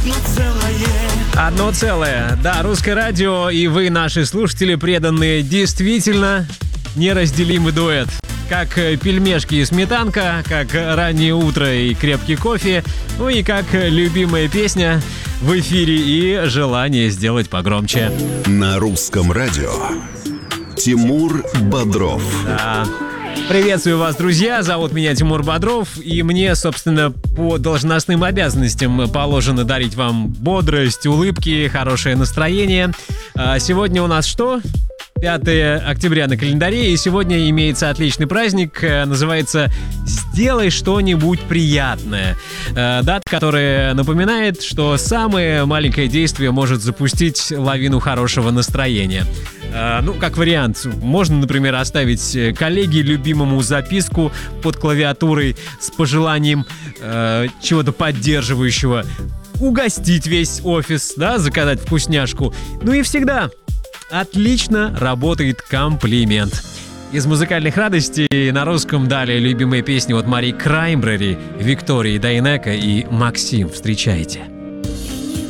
Одно целое. Да, русское радио и вы, наши слушатели, преданные, действительно неразделимый дуэт. Как пельмешки и сметанка, как раннее утро и крепкий кофе, ну и как любимая песня в эфире и желание сделать погромче. На русском радио Тимур Бодров. Да. Приветствую вас, друзья, зовут меня Тимур Бодров, и мне, собственно, по должностным обязанностям положено дарить вам бодрость, улыбки, хорошее настроение. Сегодня у нас что? 5 октября на календаре, и сегодня имеется отличный праздник, называется «Сделай что-нибудь приятное». Дата, которая напоминает, что самое маленькое действие может запустить лавину хорошего настроения. Ну, как вариант, можно, например, оставить коллеге любимому записку под клавиатурой с пожеланием чего-то поддерживающего, угостить весь офис, да, заказать вкусняшку. Ну и всегда отлично работает комплимент. Из музыкальных радостей на русском далее любимые песни от Мари Краймбрери, Виктории Дайнеко и Максим. Встречайте.